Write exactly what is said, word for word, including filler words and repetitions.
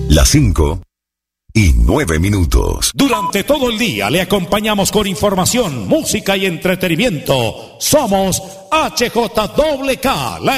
Las cinco y nueve minutos. Durante todo el día le acompañamos con información, música y entretenimiento. Somos H J K K, la